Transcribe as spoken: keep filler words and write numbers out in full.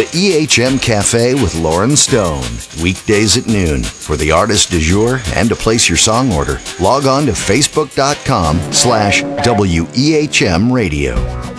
E H M Cafe with Lauren Stone, weekdays at noon. For the artist du jour and to place your song order, log on to facebook.com slash WEHM Radio.